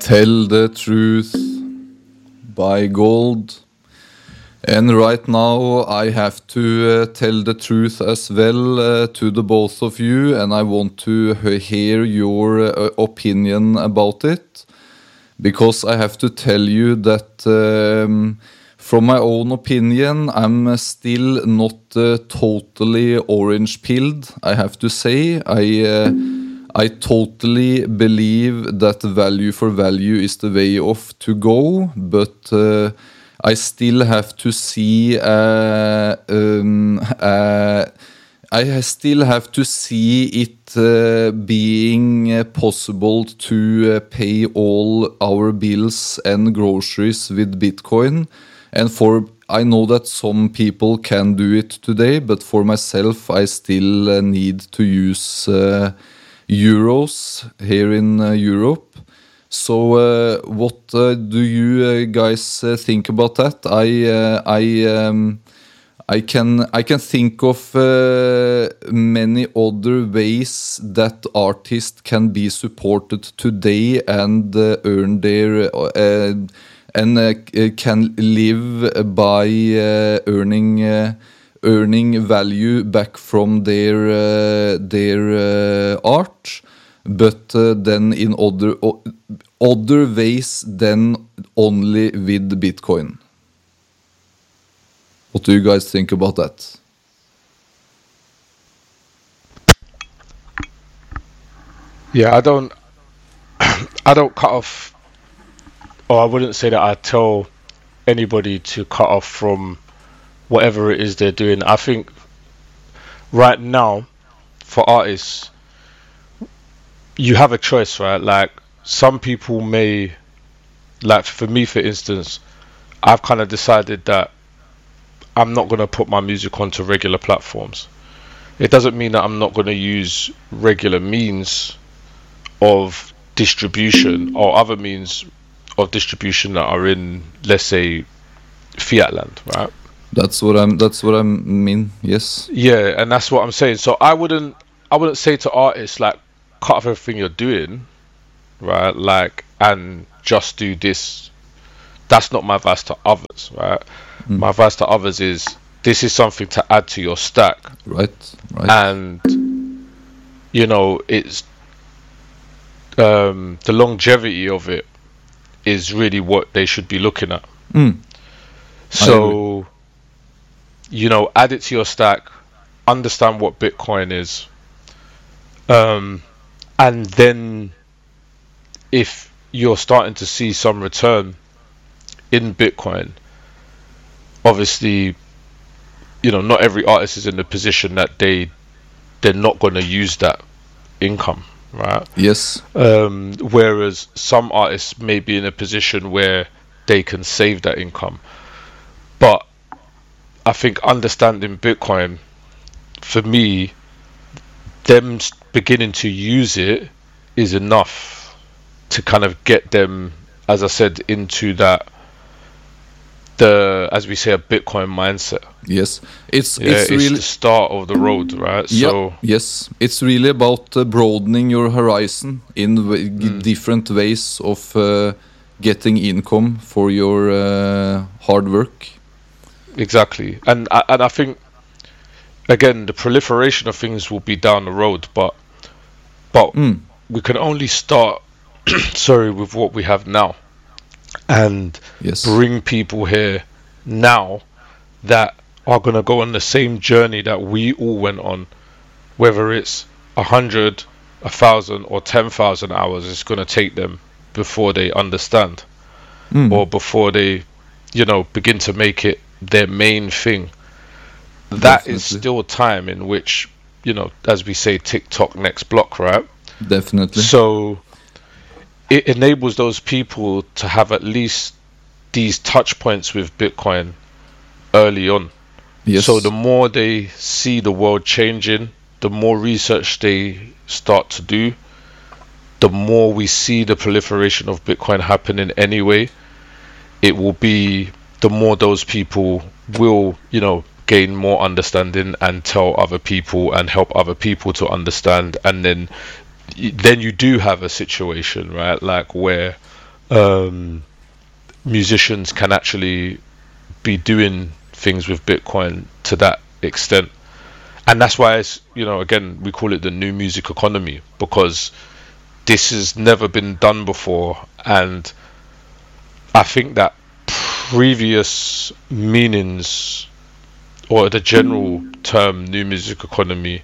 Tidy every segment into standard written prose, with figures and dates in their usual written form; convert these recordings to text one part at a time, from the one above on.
Tell the Truth by Gold. And right now I have to tell the truth as well to the both of you, and I want to hear your opinion about it, because I have to tell you that from my own opinion, I'm still not totally orange-pilled, I have to say. I totally believe that value for value is the way off to go, but I still have to see I still have to see it being possible to pay all our bills and groceries with Bitcoin. And I know that some people can do it today, but for myself, I still need to use euros here in Europe. So what do you guys think about that? I can think of many other ways that artists can be supported today and earn their can live by earning value back from their art, but then in other ways than only with Bitcoin. What do you guys think about that? Yeah, I don't cut off, or I wouldn't say that I tell anybody to cut off from whatever it is they're doing. I think right now, for artists, you have a choice, right? Like, some people may, like for me, for instance, I've kind of decided that I'm not going to put my music onto regular platforms. It doesn't mean that I'm not going to use regular means of distribution or other means of distribution that are in, let's say, fiat land, right? That's what I mean. Yes. Yeah, and that's what I'm saying. So I wouldn't say to artists, like, cut off everything you're doing, right? Like, and just do this. That's not my advice to others, right? My advice to others is, this is something to add to your stack, right? And you know, it's the longevity of it is really what they should be looking at. So, you know, add it to your stack, understand what Bitcoin is, and then if you're starting to see some return in Bitcoin, obviously, you know, not every artist is in the position that they're not going to use that income, right? Yes. Whereas some artists may be in a position where they can save that income. But I think understanding Bitcoin, for me, them beginning to use it is enough to kind of get them, as I said, into that, as we say, a Bitcoin mindset. Yes, it's really the start of the road, right? Yeah, so yes, it's really about broadening your horizon in different ways of getting income for your hard work. Exactly, and I think, again, the proliferation of things will be down the road, but we can only start with what we have now, and bring people here now that are going to go on the same journey that we all went on, whether it's 100, 1,000 or 10,000 hours it's going to take them before they understand, or before they, you know, begin to make it their main thing. That is still time in which, you know, as we say, TikTok next block, right? Definitely. So it enables those people to have at least these touch points with Bitcoin early on. Yes. So the more they see the world changing, the more research they start to do, the more we see the proliferation of Bitcoin happening anyway, it will be, the more those people will, you know, gain more understanding and tell other people and help other people to understand, and then you do have a situation, right, like where musicians can actually be doing things with Bitcoin to that extent. And that's why it's, again, we call it the new music economy, because this has never been done before. And I think that previous meanings, or the general term new music economy,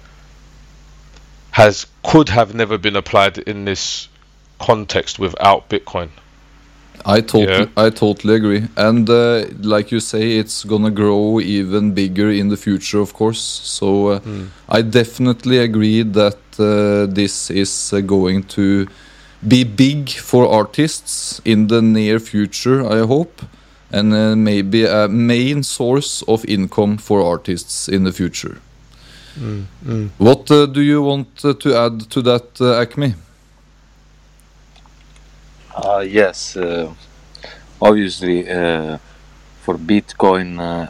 could have never been applied in this context without Bitcoin. I totally agree. And like you say, it's gonna grow even bigger in the future, of course. So I definitely agree that this is going to be big for artists in the near future, I hope. And maybe a main source of income for artists in the future. What do you want to add to that, Acme? Yes, obviously, for Bitcoin,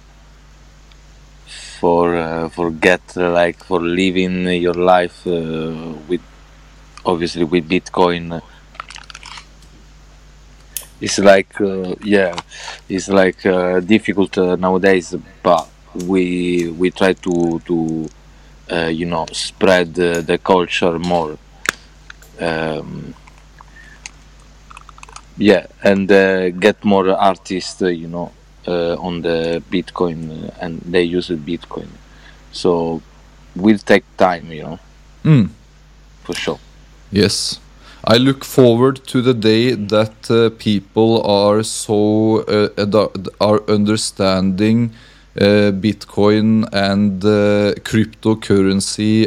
for living your life with Bitcoin, it's difficult nowadays. But we try to spread the culture more. And get more artists, on the Bitcoin, and they use Bitcoin. So will take time, for sure. Yes, I look forward to the day that people are are understanding Bitcoin and cryptocurrency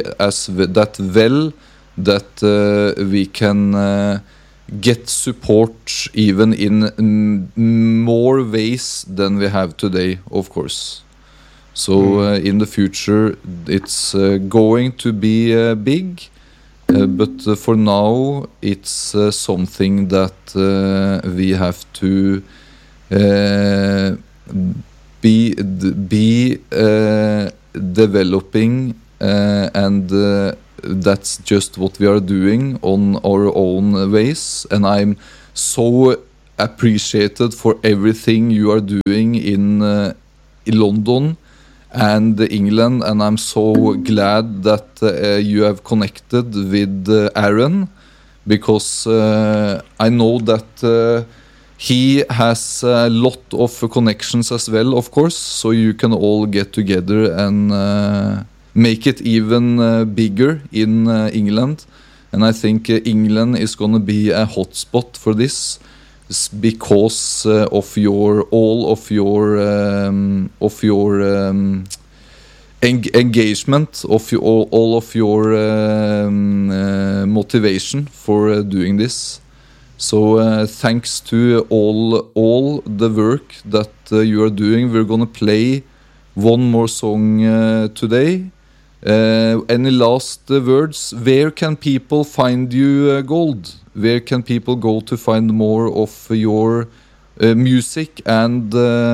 that we can get support even in more ways than we have today, of course. So in the future it's going to be big, but for now it's something that we have to be developing, and that's just what we are doing on our own ways. And I'm so appreciated for everything you are doing in London and England, and I'm so glad that you have connected with Aaron, because I know that he has a lot of connections as well, of course, so you can all get together and make it even bigger in England. And I think England is going to be a hotspot for this, because of your engagement, of all of your motivation for doing this. So thanks to all the work that you are doing. We're gonna play one more song today. Any last words? Where can people find you, Gold? Where can people go to find more of your music and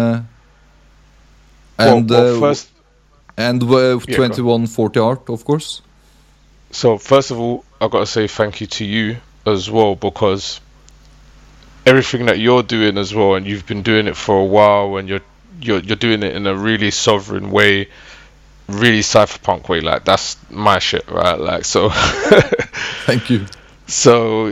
first, and 2140 Art, of course? So first of all, I've got to say thank you to you as well, because everything that you're doing as well, and you've been doing it for a while, and you're doing it in a really sovereign way, really cypherpunk way. Like, that's my shit, right? Like, so thank you. So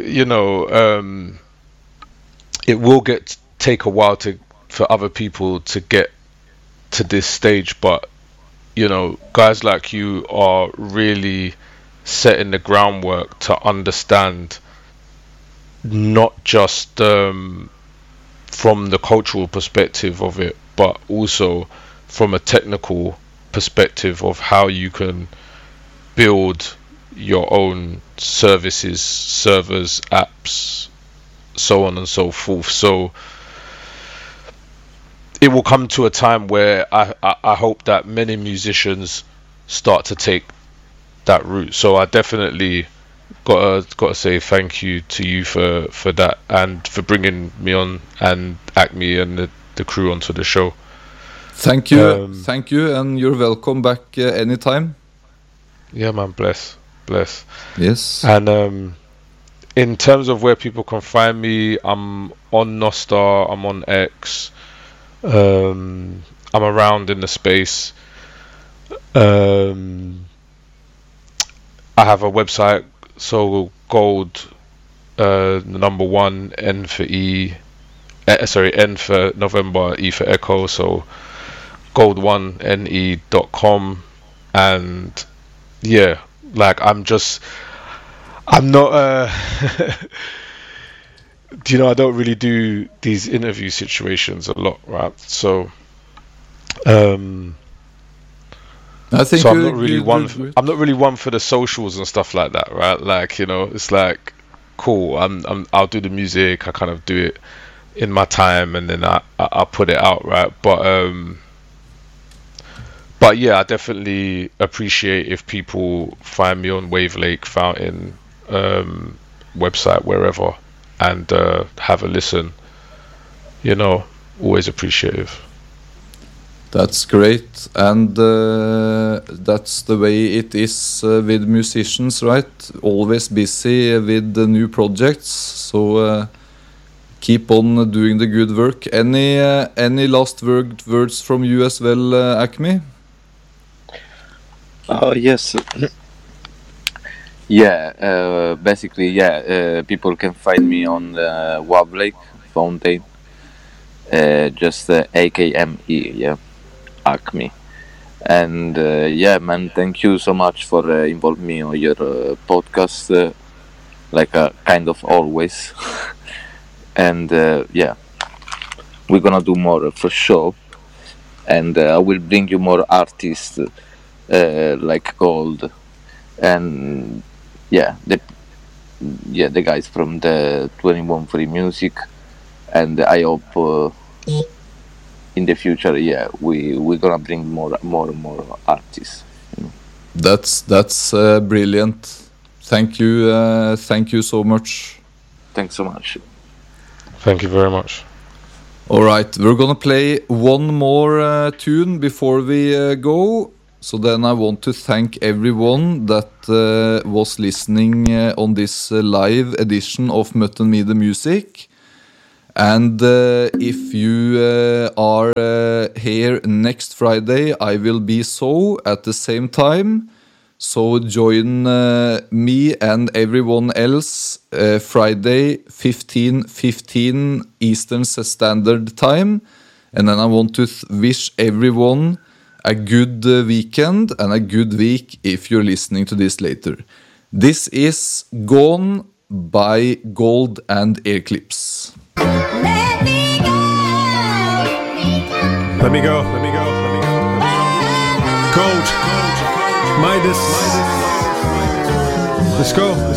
it will take a while for other people to get to this stage, but guys like you are really setting the groundwork to understand, not just from the cultural perspective of it, but also from a technical perspective of how you can build your own services, servers, apps, so on and so forth. So it will come to a time where I hope that many musicians start to take that route. So I definitely gotta say thank you to you for that, and for bringing me on, and Acme and the crew onto the show. Thank you, and you're welcome back anytime. Yeah, man, bless. Yes. And in terms of where people can find me, I'm on Nostar, I'm on X, I'm around in the space. I have a website, so Gold, the number 1, N for E, N for November, E for Echo, so gold1ne.com. And yeah, like I'm not I don't really do these interview situations a lot, right? So I think so I'm not really one for the socials and stuff like that, right? Like, it's like, cool, I'll do the music, I kind of do it in my time, and then I put it out, right? But yeah, I definitely appreciate if people find me on Wavelake, Fountain, website, wherever, and have a listen. Always appreciative. That's great, and that's the way it is with musicians, right? Always busy with the new projects, so keep on doing the good work. Any last words from you as well, Acme? Yes. Yeah, basically, people can find me on Wavelake, Fountain, just AKME, yeah, Acme. And man, thank you so much for involving me on your podcast, kind of always. And we're gonna do more for sure. And I will bring you more artists like Gold, and the guys from the 21 Free Music, and I hope in the future, we're gonna bring more and more artists. That's brilliant. Thank you so much. Thanks so much. Thank you very much. All right, we're gonna play one more tune before we go. So then I want to thank everyone that was listening on this live edition of Mutton Me the Music. And if you are here next Friday, I will be so at the same time. So join me and everyone else Friday 15:15 Eastern Standard Time. And then I want to wish everyone a good weekend and a good week if you're listening to this later. This is Gone by Gold and Airclips. Let me go. Let me go. Let me go. Let me go. Gold. Midas. Let's go.